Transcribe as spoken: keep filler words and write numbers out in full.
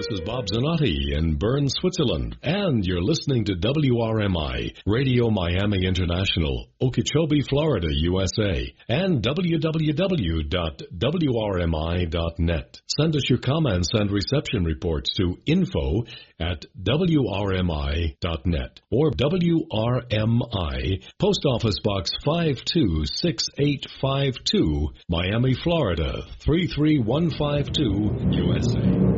This is Bob Zanotti in Bern, Switzerland, and you're listening to W R M I, Radio Miami International, Okeechobee, Florida, U S A, and w w w dot w r m i dot net. Send us your comments and reception reports to info at w r m i dot net or W R M I, Post Office Box five two six eight five two, Miami, Florida, three three one five two, U S A.